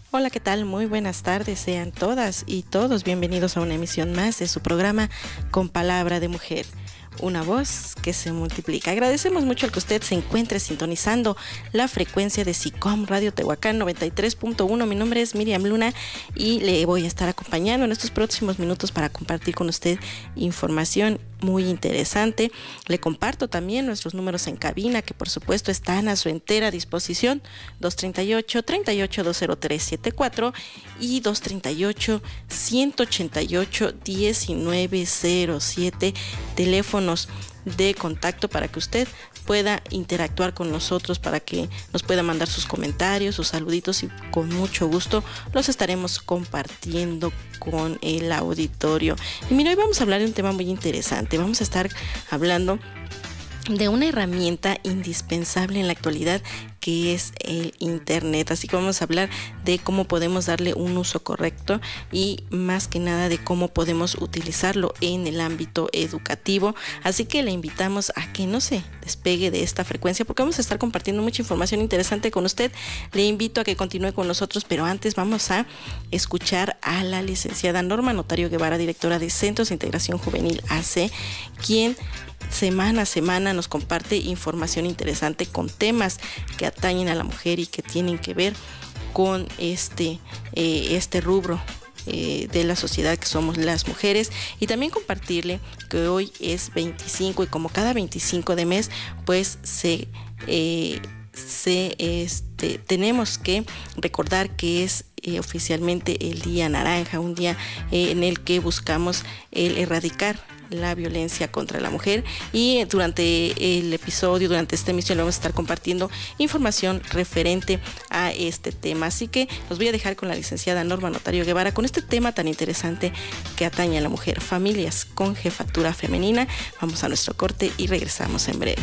Hola, ¿qué tal? Muy buenas tardes, sean todas y todos bienvenidos a una emisión más de su programa Con Palabra de Mujer, una voz que se multiplica. Agradecemos mucho al que usted se encuentre sintonizando la frecuencia de SICOM Radio Tehuacán 93.1. Mi nombre es Miriam Luna y le voy a estar acompañando en estos próximos minutos para compartir con usted información muy interesante. Le comparto también nuestros números en cabina, que por supuesto están a su entera disposición: 238-203-74 y 238-188-1907, teléfonos de contacto para que usted pueda interactuar con nosotros, para que nos pueda mandar sus comentarios, sus saluditos, y con mucho gusto los estaremos compartiendo con el auditorio. Y mira, hoy vamos a hablar de un tema muy interesante. Vamos a estar hablando de una herramienta indispensable en la actualidad, que es el Internet. Así que vamos a hablar de cómo podemos darle un uso correcto y más que nada de cómo podemos utilizarlo en el ámbito educativo. Así que le invitamos a que no se despegue de esta frecuencia, porque vamos a estar compartiendo mucha información interesante con usted. Le invito a que continúe con nosotros, pero antes vamos a escuchar a la licenciada Norma Notario Guevara, directora de Centros de Integración Juvenil AC, quien semana a semana nos comparte información interesante con temas que atañen a la mujer y que tienen que ver con este rubro de la sociedad que somos las mujeres. Y también compartirle que hoy es 25 y como cada 25 de mes pues tenemos que recordar que es oficialmente el Día Naranja, un día en el que buscamos el erradicar la violencia contra la mujer. Y durante el episodio, durante esta emisión, le vamos a estar compartiendo información referente a este tema. Así que los voy a dejar con la licenciada Norma Notario Guevara con este tema tan interesante que atañe a la mujer: familias con jefatura femenina. Vamos a nuestro corte y regresamos en breve.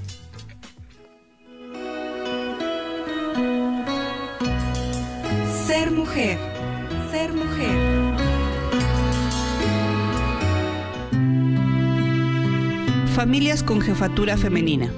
Ser mujer, ser mujer. Familias con jefatura femenina.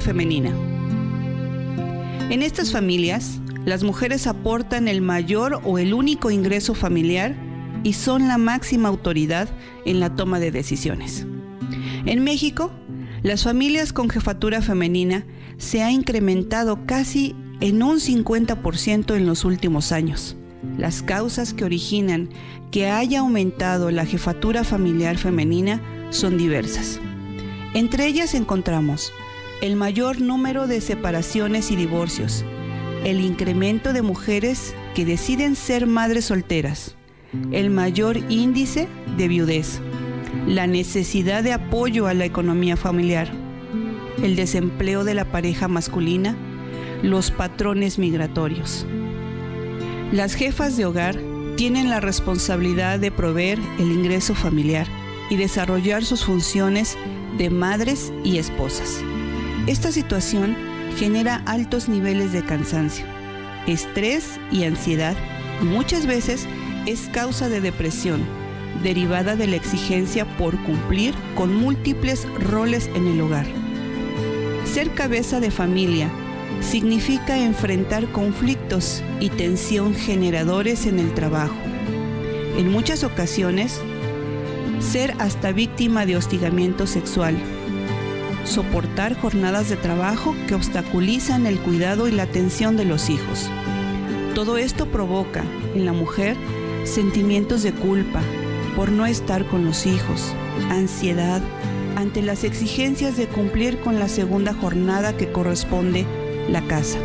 En estas familias, las mujeres aportan el mayor o el único ingreso familiar y son la máxima autoridad en la toma de decisiones. En México, las familias con jefatura femenina se ha incrementado casi en un 50% en los últimos años. Las causas que originan que haya aumentado la jefatura familiar femenina son diversas. Entre ellas encontramos el mayor número de separaciones y divorcios, el incremento de mujeres que deciden ser madres solteras, el mayor índice de viudez, la necesidad de apoyo a la economía familiar, el desempleo de la pareja masculina, los patrones migratorios. Las jefas de hogar tienen la responsabilidad de proveer el ingreso familiar y desarrollar sus funciones de madres y esposas. Esta situación genera altos niveles de cansancio, estrés y ansiedad, y muchas veces es causa de depresión, derivada de la exigencia por cumplir con múltiples roles en el hogar. Ser cabeza de familia significa enfrentar conflictos y tensión generadores en el trabajo. En muchas ocasiones, ser hasta víctima de hostigamiento sexual, soportar jornadas de trabajo que obstaculizan el cuidado y la atención de los hijos. Todo esto provoca en la mujer sentimientos de culpa por no estar con los hijos, ansiedad ante las exigencias de cumplir con la segunda jornada que corresponde la casa,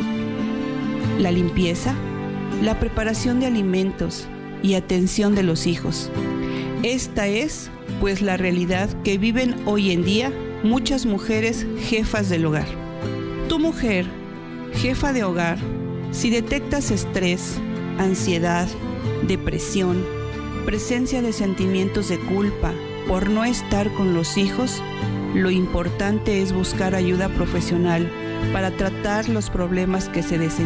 la limpieza, la preparación de alimentos y atención de los hijos. Esta es, pues, la realidad que viven hoy en día muchas mujeres jefas del hogar. Tu mujer, jefa de hogar, si detectas estrés, ansiedad, depresión, presencia de sentimientos de culpa por no estar con los hijos, lo importante es buscar ayuda profesional para tratar los problemas que se desencadenan